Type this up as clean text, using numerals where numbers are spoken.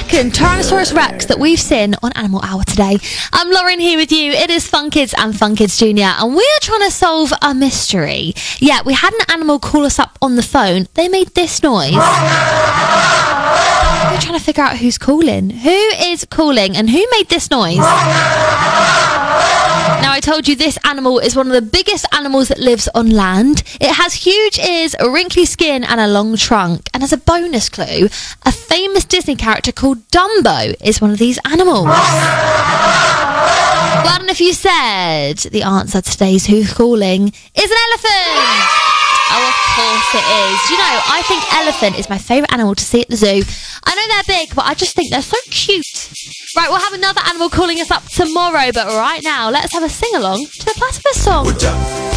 second Tyrannosaurus Rex that we've seen on Animal Hour today. I'm Lauren here with you. It is Fun Kids and Fun Kids Junior, and we are trying to solve a mystery. Yeah, we had an animal call us up on the phone. They made this noise. We're trying to figure out who's calling. Who is calling and who made this noise? Now, I told you this animal is one of the biggest animals that lives on land. It has huge ears, a wrinkly skin and a long trunk. And as a bonus clue, a famous Disney character called Dumbo is one of these animals. Well, I don't know if you said the answer to today's Who's Calling is an elephant. Oh, of course it is. You know, I think elephant is my favourite animal to see at the zoo. I know they're big, but I just think they're so cute. Right, we'll have another animal calling us up tomorrow, but right now, let's have a sing-along to the Platypus song.